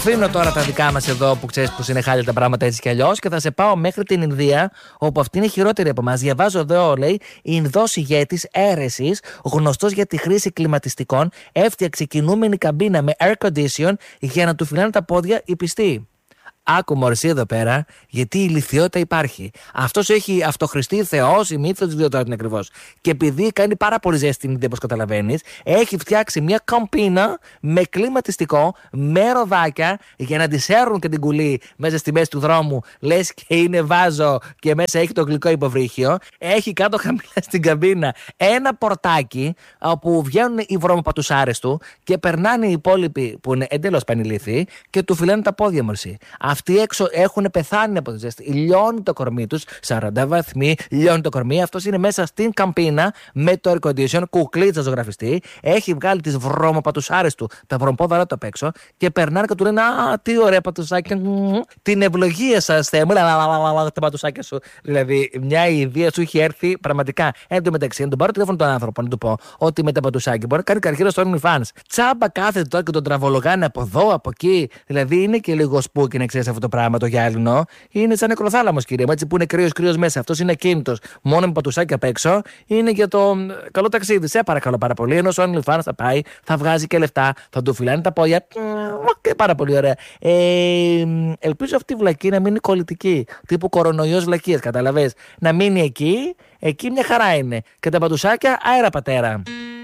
Αφήνω τώρα τα δικά μας εδώ που ξέρεις πως είναι χάλια τα πράγματα έτσι κι αλλιώς και θα σε πάω μέχρι την Ινδία, όπου αυτή είναι χειρότερη από εμάς. Διαβάζω εδώ, λέει, Ινδός ηγέτης αίρεσης, γνωστός για τη χρήση κλιματιστικών, έφτιαξε κινούμενη καμπίνα με air condition για να του φυλάνε τα πόδια οι πιστοί. Άκου μωρσί εδώ πέρα, γιατί η ηλιθιότητα υπάρχει. Αυτός έχει αυτοχρηστεί θεός ή μύθος, δεν ξέρω τώρα την ακριβώς. Και επειδή κάνει πάρα πολύ ζέστη την Ινδία, όπως καταλαβαίνεις, έχει φτιάξει μια καμπίνα με κλιματιστικό, με ροδάκια, για να τη σέρνουν και την κουλή μέσα στη μέση του δρόμου. Λες και είναι βάζο και μέσα έχει το γλυκό υποβρύχιο. Έχει κάτω χαμηλά στην καμπίνα ένα πορτάκι, όπου βγαίνουν οι βρωμοπατουσάρες του και περνάνε οι υπόλοιποι που είναι εντελώς πανηλήθιοι και του φυλάνε τα πόδια μωρσί. Αυτοί έξω έχουν πεθάνει από τη ζέστη. Λιώνει το κορμί τους, 40 βαθμοί, λιώνει το κορμί. Αυτός είναι μέσα στην καμπίνα με το air condition, κουκλίτσα ζωγραφιστή. Έχει βγάλει τις βρωμοπατουσάρες του, τα βρωμοπόδαρα του απ' έξω και περνάνε και του λένε «Α, τι ωραία πατουσάκια, την ευλογία σας, Θεέ μου, τα πατουσάκια σου». Δηλαδή, μια ιδέα σου έχει έρθει πραγματικά. Εν τω μεταξύ, να τον πάρω τηλέφωνο τον άνθρωπο, να του πω ότι με τα πατουσάκια μπορεί να κάνει καριέρα στο OnlyFans. Τσάμπα κάθεται τώρα και τον τραβολογάνε από εδώ, από εκεί. Δηλαδή, είναι και λίγο σπούκι να ξέρεις αυτό το πράγμα το γυάλινο. Είναι σαν νεκροθάλαμος, κύριε μου, έτσι που είναι κρύος μέσα. Αυτός είναι ακίνητος. Μόνο με πατουσάκια απ' έξω. Είναι για το καλό ταξίδι. Σε παρακαλώ πάρα πολύ. Ενώ στο OnlyFans θα πάει, θα βγάζει και λεφτά, θα του φυλάνε τα πόδια. Και πάρα πολύ ωραία. Ελπίζω αυτή η βλακή να μην είναι κολλητική. Τύπου κορονοϊός βλακίας, καταλαβες. Να μείνει εκεί. Εκεί μια χαρά είναι. Και τα πατουσάκια αέρα πατέρα.